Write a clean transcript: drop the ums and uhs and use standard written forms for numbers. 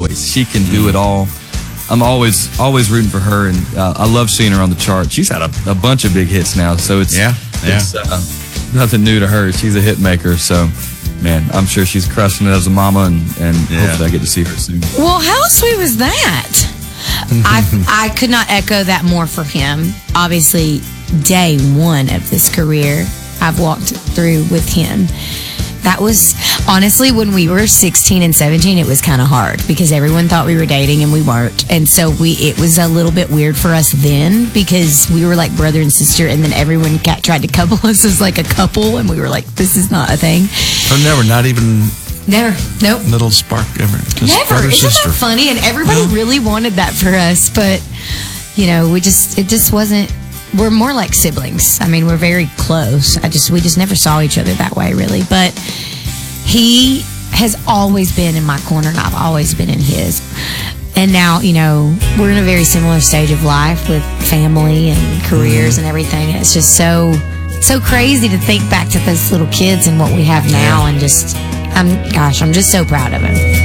always. She can do it all. I'm always rooting for her, and I love seeing her on the chart. She's had a bunch of big hits now, so it's nothing new to her. She's a hit maker, so man, I'm sure she's crushing it as a mama, and hopefully I get to see her soon. Well, how sweet was that? I could not echo that more for him. Obviously, day one of this career, I've walked through with him. That was, honestly, when we were 16 and 17, it was kind of hard because everyone thought we were dating and we weren't. And so it was a little bit weird for us then because we were like brother and sister, and then everyone tried to couple us as like a couple, and we were like, this is not a thing. Oh, never, not even... Never, nope. Little spark ever. Just never. brother, Isn't sister. that funny? And everybody really wanted that for us, but, you know, it just wasn't... We're more like siblings. I mean, we're very close. We just never saw each other that way, really. But he has always been in my corner, and I've always been in his. And now, you know, we're in a very similar stage of life with family and careers and everything. And it's just so crazy to think back to those little kids and what we have now, and just, I'm just so proud of him.